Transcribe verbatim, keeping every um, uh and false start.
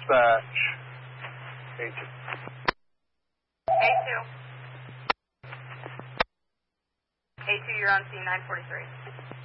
dispatch. A two. A two. A two, you're on scene nine forty-three.